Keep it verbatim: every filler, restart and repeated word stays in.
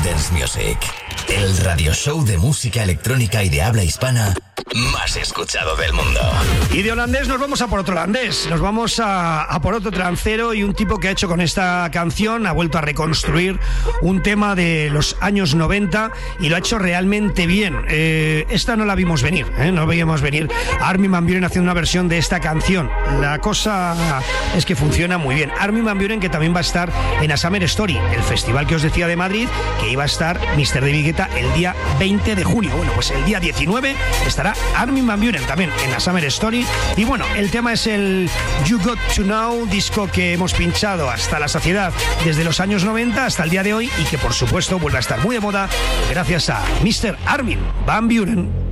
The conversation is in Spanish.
Dance Music, el radio show de música electrónica y de habla hispana más escuchado del mundo. Y de holandés nos vamos a por otro holandés, nos vamos a, a por otro trancero y un tipo que ha hecho con esta canción, ha vuelto a reconstruir un tema de los años noventa y lo ha hecho realmente bien. Eh, esta no la vimos venir, ¿eh? no veíamos venir a Armin van Buuren haciendo una versión de esta canción. La cosa es que funciona muy bien. Armin van Buuren, que también va a estar en A Summer Story, el festival que os decía de Madrid, que iba a estar míster David Guetta el día veinte de junio. Bueno, pues el día diecinueve estará Armin van Buuren también en A Summer Story. Y bueno, el tema es el You Got To Know, disco que hemos pinchado hasta la saciedad desde los años noventa hasta el día de hoy y que por supuesto vuelve a estar muy de moda gracias a míster Armin van Buuren.